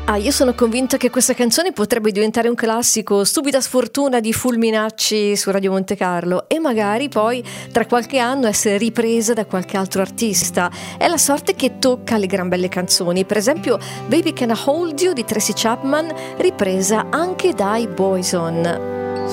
Io sono convinta che questa canzone potrebbe diventare un classico, Stupida sfortuna di Fulminacci su Radio Monte Carlo, e magari poi tra qualche anno essere ripresa da qualche altro artista. È la sorte che tocca alle gran belle canzoni, per esempio Baby Can I Hold You di Tracy Chapman, ripresa anche dai Boyzone.